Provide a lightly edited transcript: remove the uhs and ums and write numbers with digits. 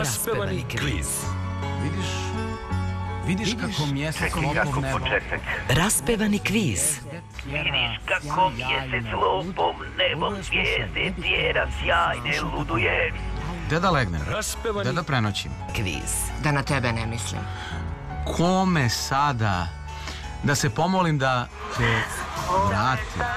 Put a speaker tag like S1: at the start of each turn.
S1: Raspevani kviz.
S2: Vidiš kako mjesec lopov nebo.
S1: Raspevani kviz.
S3: Vidiš kako mjesec lopom nebom zvijezde tjera sjajne luduje.
S2: Gde da legnem?
S1: Raspevani
S2: Gde da prenoćim?
S1: kviz.
S4: Da na tebe ne mislim.
S2: Kome sada? Da se pomolim da te vrati.